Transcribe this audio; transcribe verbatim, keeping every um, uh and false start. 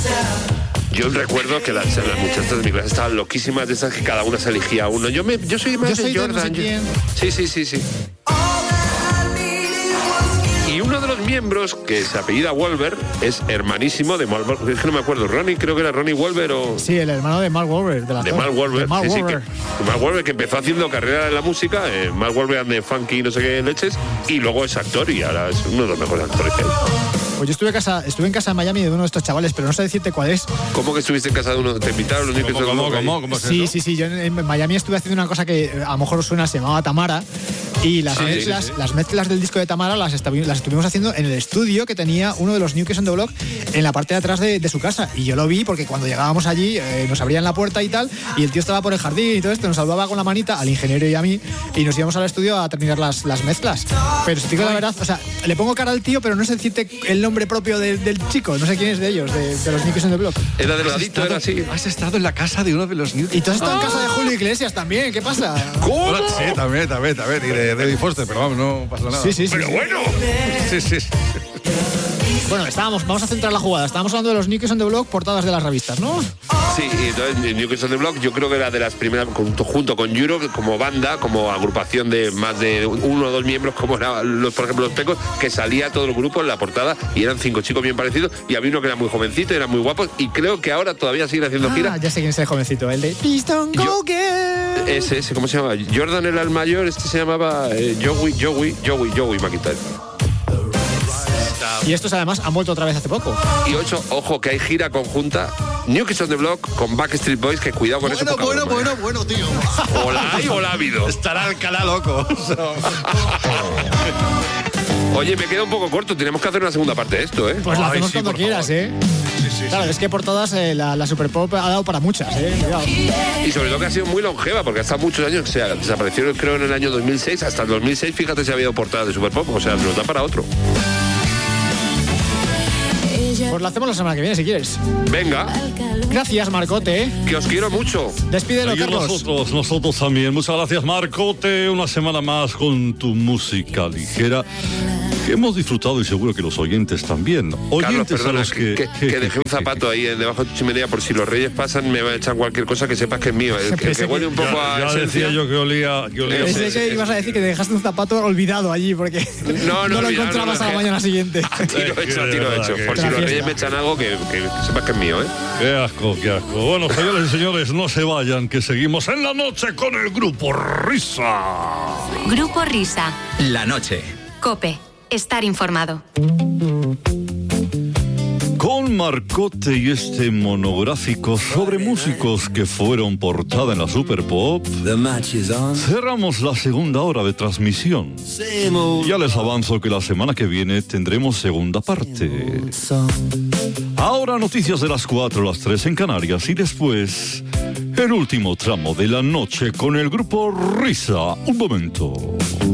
Yo recuerdo que las, las muchachas de mi clase estaban loquísimas de esas que cada una se elegía uno. Yo me, yo soy más Yo soy de de Jordan. no sé quién. Sí, sí, sí, sí. Y uno de los miembros, que se apellida Wolver, es hermanísimo de Mark Wolver. Es que no me acuerdo, Ronnie, creo que era Ronnie Wolver o... Sí, el hermano de Mark Wahlberg. De, la De Mark Wahlberg, de Mark sí, sí, que, Wahlberg. que Mark Wahlberg que empezó haciendo carrera en la música, eh, Mark Wahlberg de funky no sé qué leches, y luego es actor y ahora es uno de los mejores actores que hay. Pues yo estuve, en casa, estuve en casa en Miami de uno de estos chavales, pero no sé decirte cuál es. ¿Cómo que estuviste en casa de uno? ¿Te invitaron los niños? ¿Cómo, cómo, cómo, cómo es Sí, eso? sí, sí. Yo en, en Miami estuve haciendo una cosa que a lo mejor os suena, se llamaba Tamara. Y las, Sí, mezclas, sí, sí. las mezclas del disco de Tamara las, estavi- las estuvimos haciendo en el estudio que tenía uno de los New Kids on the Block en la parte de atrás de, de su casa. Y yo lo vi porque cuando llegábamos allí eh, nos abrían la puerta y tal, y el tío estaba por el jardín y todo esto, nos saludaba con la manita al ingeniero y a mí, y nos íbamos al estudio a terminar las, las mezclas. Pero si te digo la verdad, o sea, le pongo cara al tío, pero no sé decirte el nombre propio de- del chico, no sé quién es de ellos, de, de los New Kids on the Block. Era delgadito, era así. Has estado en la casa de uno de los New Y tú has estado en casa de Julio Iglesias también, ¿qué pasa? ¿Cómo? Sí, también, también, también. Y de David Foster, pero vamos, no pasa nada. Sí, sí, sí. Pero sí. bueno. Sí, sí, sí. Bueno, estábamos, vamos a centrar la jugada. Estábamos hablando de los New Kids on the Block, portadas de las revistas, ¿no? Sí, y entonces New Kids on the Block yo creo que era de las primeras, junto, junto con Europe, como banda, como agrupación de más de uno o dos miembros, como eran, los, por ejemplo, los Pecos, que salía todo el grupo en la portada y eran cinco chicos bien parecidos y había uno que era muy jovencito, eran muy guapos y creo que ahora todavía siguen haciendo Ah, gira. ya sé quién es el jovencito, el de Piston Go Yo- Girl. Ese, ese, ¿cómo se llama? Jordan era el mayor, este se llamaba eh, Joey, Joey, Joey, Joey McIntyre. Y estos además han vuelto otra vez hace poco. Y ocho, ojo, que hay gira conjunta New Kids on the Block con Backstreet Boys, que cuidado con eso. Bueno, poca bueno, broma, bueno, ¿eh? bueno, tío. Hola hay, hola ha habido. Estará Alcalá loco. Oye, me queda un poco corto, tenemos que hacer una segunda parte de esto, ¿eh? Pues la Ay, hacemos sí, cuando por quieras, favor. ¿eh? Sí, sí, Claro, es que por todas eh, la, la Super Pop ha dado para muchas, ¿eh? Cuidado. Y sobre todo que ha sido muy longeva, porque hasta muchos años, o sea, desaparecieron creo en el año dos mil seis, hasta el dos mil seis, fíjate si ha habido portada de Super Pop, o sea, nos da para otro. Pues la hacemos la semana que viene, si quieres. Venga, Gracias, Marcote. ¿eh? que os quiero mucho. Despídelo, Y Carlos. nosotros, nosotros también. Muchas gracias, Marcote. Una semana más con tu música ligera, que hemos disfrutado y seguro que los oyentes también. Carlos, Oyentes a perdona, los que, que... que- que dejé un zapato ahí eh, debajo de tu chimenea por si los reyes pasan, me va a echar cualquier cosa que sepas que es mío. El, el que huele un poco Ya, a ya esencia. decía yo que olía... Que olía Ese- Pensé que ibas a decir que dejaste un zapato olvidado allí porque No, no, lo olvidado, encontrabas no, a la que- mañana siguiente. A tiro Eh, hecho, a que tiro de verdad hecho. que- Por si La los fiesta. reyes me echan algo, que, que sepas que es mío, ¿eh? Qué asco, qué asco. Bueno, señores y señores, no se vayan, que seguimos en la noche con el Grupo Risa. Grupo Risa. La noche. Cope. Estar informado. Con Marcote y este monográfico sobre músicos que fueron portada en la Super Pop, cerramos la segunda hora de transmisión. Ya les avanzo que la semana que viene tendremos segunda parte. Ahora noticias de las cuatro, las tres en Canarias y después el último tramo de la noche con el Grupo Risa. Un momento.